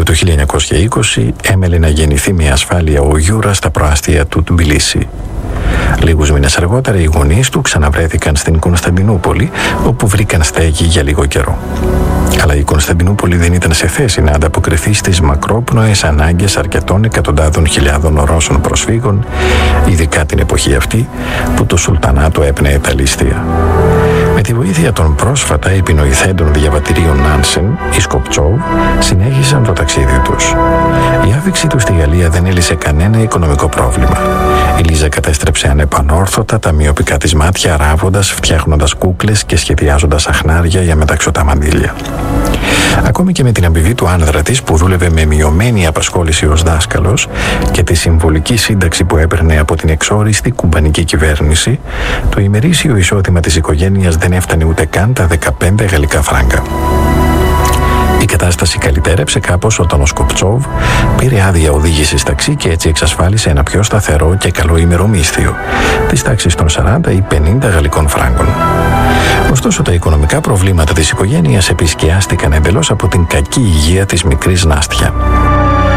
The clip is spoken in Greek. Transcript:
του 1920 έμελε να γεννηθεί με ασφάλεια ο Γιούρα στα προάστια του Τμπιλίσι. Λίγους μήνες αργότερα οι γονείς του ξαναβρέθηκαν στην Κωνσταντινούπολη, όπου βρήκαν στέγη για λίγο καιρό. Αλλά η Κωνσταντινούπολη δεν ήταν σε θέση να ανταποκριθεί στις μακρόπνοες ανάγκες αρκετών εκατοντάδων χιλιάδων Ρώσων προσφύγων, ειδικά την εποχή αυτή που το Σουλτανάτο έπνεε τα ληστεία. Με τη βοήθεια των πρόσφατα επινοηθέντων διαβατηρίων Νάνσεν, οι Σκοπτσόβ συνέχισαν το ταξίδι τους. Η άφιξή του στη Γαλλία δεν έλυσε κανένα οικονομικό πρόβλημα. Η Λίζα κατέστρεψε ανεπανόρθωτα τα μυοπικά της μάτια, ράβοντας, φτιάχνοντας κούκλες και σχεδιάζοντας αχνάρια για μεταξωτά μαντήλια. Ακόμη και με την αμοιβή του άνδρα της, που δούλευε με μειωμένη απασχόληση ως δάσκαλος, και τη συμβολική σύνταξη που έπαιρνε από την εξόριστη κουμπανική κυβέρνηση, το ημερήσιο εισόδημα της οικογένειας δεν έφτανε ούτε καν τα 15 γαλλικά φράγκα. Η κατάσταση καλυτέρεψε κάπως όταν ο Σκοπτσόβ πήρε άδεια οδήγησης ταξί και έτσι εξασφάλισε ένα πιο σταθερό και καλό ημερομίσθιο, της τάξης των 40 ή 50 γαλλικών φράγκων. Ωστόσο, τα οικονομικά προβλήματα της οικογένειας επισκιάστηκαν εντελώς από την κακή υγεία της μικρής Νάστια.